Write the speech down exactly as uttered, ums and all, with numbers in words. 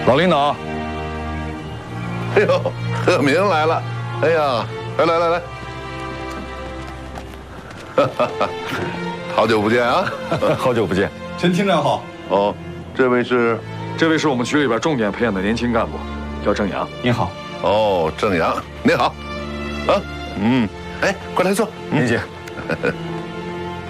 老领导。 哎呦，贺明来了！哎呀，来来来来，哈哈哈，好久不见啊！ 好久不见， 陈厅长好。 哦，这位是？ 这位是我们局里边重点培养的年轻干部，叫郑阳。 您好。 哦，郑阳，您好。啊，嗯，哎，快来坐。 您请。